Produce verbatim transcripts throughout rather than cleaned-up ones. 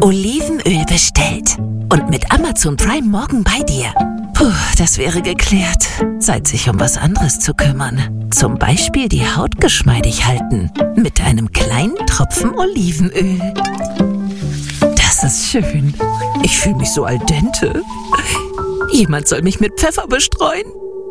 Olivenöl bestellt. Und mit Amazon Prime morgen bei dir. Puh, das wäre geklärt. Zeit, sich um was anderes zu kümmern. Zum Beispiel die Haut geschmeidig halten. Mit einem kleinen Tropfen Olivenöl. Das ist schön. Ich fühle mich so al dente. Jemand soll mich mit Pfeffer bestreuen.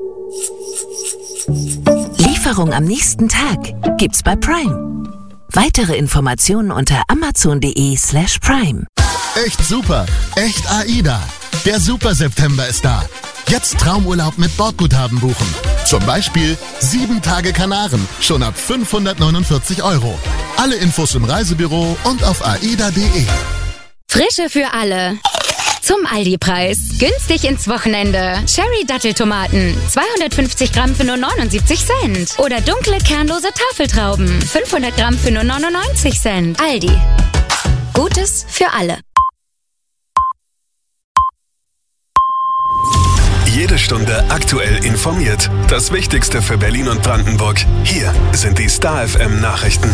Lieferung am nächsten Tag gibt's bei Prime. Weitere Informationen unter amazon.de slash prime. Echt super, echt AIDA. Der Super September ist da. Jetzt Traumurlaub mit Bordguthaben buchen. Zum Beispiel sieben Tage Kanaren, schon ab fünfhundertneunundvierzig Euro. Alle Infos im Reisebüro und auf aida punkt de. Frische für alle. Zum Aldi-Preis. Günstig ins Wochenende. Cherry-Datteltomaten. zweihundertfünfzig Gramm für nur neunundsiebzig Cent. Oder dunkle, kernlose Tafeltrauben. fünfhundert Gramm für nur neunundneunzig Cent. Aldi. Gutes für alle. Jede Stunde aktuell informiert. Das Wichtigste für Berlin und Brandenburg. Hier sind die Star F M Nachrichten.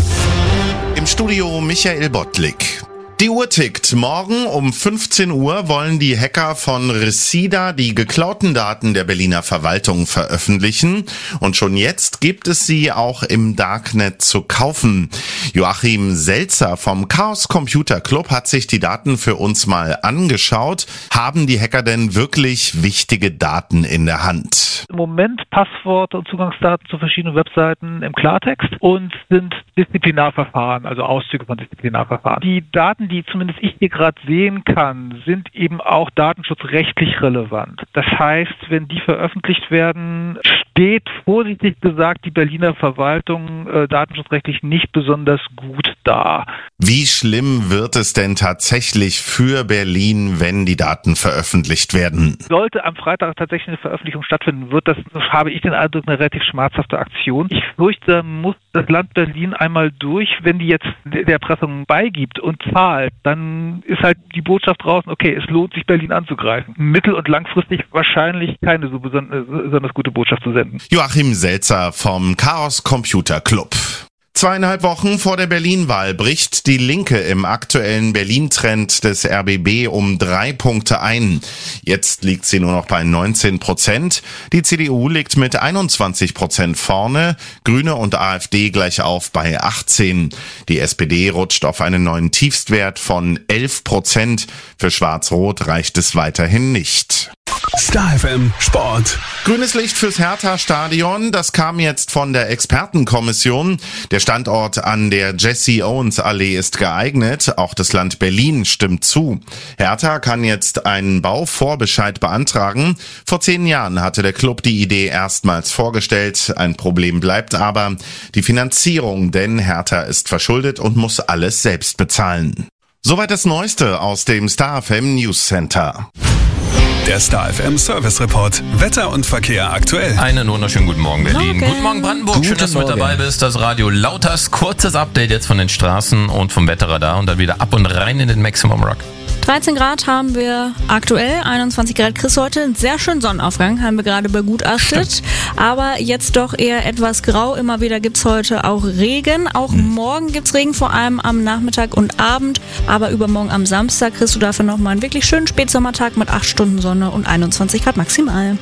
Im Studio Michael Bottlik. Die Uhr tickt. Morgen um fünfzehn Uhr wollen die Hacker von Resida die geklauten Daten der Berliner Verwaltung veröffentlichen. Und schon jetzt gibt es sie auch im Darknet zu kaufen. Joachim Selzer vom Chaos Computer Club hat sich die Daten für uns mal angeschaut. Haben die Hacker denn wirklich wichtige Daten in der Hand? Im Moment Passworte und Zugangsdaten zu verschiedenen Webseiten im Klartext und sind Disziplinarverfahren, also Auszüge von Disziplinarverfahren. Die Daten, die zumindest ich hier gerade sehen kann, sind eben auch datenschutzrechtlich relevant. Das heißt, wenn die veröffentlicht werden, steht vorsichtig gesagt die Berliner Verwaltung äh, datenschutzrechtlich nicht besonders gut da. Wie schlimm wird es denn tatsächlich für Berlin, wenn die Daten veröffentlicht werden? Sollte am Freitag tatsächlich eine Veröffentlichung stattfinden, wird das, habe ich den Eindruck, eine relativ schmerzhafte Aktion. Ich fürchte, muss das Land Berlin einmal durch, wenn die jetzt der Erpressung beigibt und zahlt, dann ist halt die Botschaft draußen, okay, es lohnt sich, Berlin anzugreifen. Mittel- und langfristig wahrscheinlich keine so besonders gute Botschaft zu senden. Joachim Selzer vom Chaos Computer Club. Zweieinhalb Wochen vor der Berlin-Wahl bricht die Linke im aktuellen Berlin-Trend des R B B um drei Punkte ein. Jetzt liegt sie nur noch bei neunzehn Prozent. Die C D U liegt mit einundzwanzig Prozent vorne, Grüne und AfD gleich auf bei achtzehn. Die S P D rutscht auf einen neuen Tiefstwert von elf Prozent. Für Schwarz-Rot reicht es weiterhin nicht. Star F M Sport. Grünes Licht fürs Hertha-Stadion, das kam jetzt von der Expertenkommission. Der Standort an der Jesse-Owens-Allee ist geeignet, auch das Land Berlin stimmt zu. Hertha kann jetzt einen Bauvorbescheid beantragen. Vor zehn Jahren hatte der Club die Idee erstmals vorgestellt. Ein Problem bleibt aber die Finanzierung, denn Hertha ist verschuldet und muss alles selbst bezahlen. Soweit das Neueste aus dem Star F M News Center. Der Star F M Service Report. Wetter und Verkehr aktuell. Einen wunderschönen guten Morgen, Berlin. Morgen. Guten Morgen, Brandenburg. Guten Schön, dass du mit Morgen. dabei bist. Das Radio Lauters. Kurzes Update jetzt von den Straßen und vom Wetterradar und dann wieder ab und rein in den Maximum Rock. dreizehn Grad haben wir aktuell, einundzwanzig Grad Chris heute. Einen sehr schönen Sonnenaufgang haben wir gerade begutachtet. Stimmt. Aber jetzt doch eher etwas grau. Immer wieder gibt's heute auch Regen. Auch mhm. morgen gibt's Regen, vor allem am Nachmittag und Abend. Aber übermorgen am Samstag kriegst du dafür nochmal einen wirklich schönen Spätsommertag mit acht Stunden Sonne und einundzwanzig Grad maximal.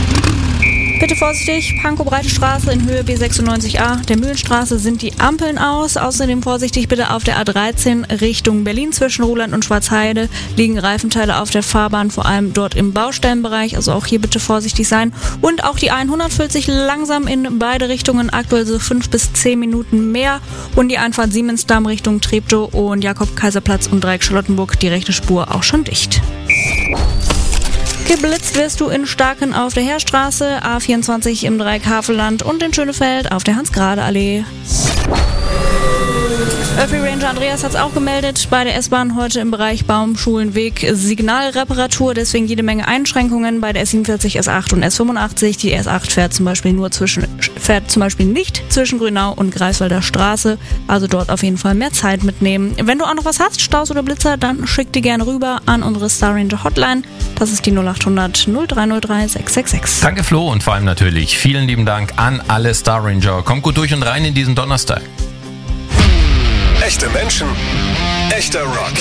Bitte vorsichtig, Pankow-Breite Straße in Höhe B sechsundneunzig a, der Mühlenstraße sind die Ampeln aus. Außerdem vorsichtig bitte auf der A dreizehn Richtung Berlin zwischen Ruhland und Schwarzheide liegen Reifenteile auf der Fahrbahn, vor allem dort im Baustellenbereich. Also auch hier bitte vorsichtig sein. Und auch die hundert füllt sich langsam in beide Richtungen, aktuell so fünf bis zehn Minuten mehr. Und die Einfahrt Siemensdamm Richtung Treptow und Jakob-Kaiser-Platz und Dreieck Charlottenburg, die rechte Spur auch schon dicht. Geblitzt wirst du in Starken auf der Heerstraße, A vierundzwanzig im Dreieck Havelland und in Schönefeld auf der Hans-Grade-Allee. Öffi Ranger Andreas hat es auch gemeldet, bei der S-Bahn heute im Bereich Baumschulenweg Signalreparatur, deswegen jede Menge Einschränkungen bei der S siebenundvierzig, S acht und S fünfundachtzig. Die S acht fährt zum Beispiel nur zwischen, fährt zum Beispiel nicht zwischen Grünau und Greifswalder Straße, also dort auf jeden Fall mehr Zeit mitnehmen. Wenn du auch noch was hast, Staus oder Blitzer, dann schick die gerne rüber an unsere Star Ranger Hotline. Das ist die null acht hundert null drei null drei sechs sechs sechs. Danke Flo und vor allem natürlich vielen lieben Dank an alle Star Ranger. Kommt gut durch und rein in diesen Donnerstag. Echte Menschen, echter Rock.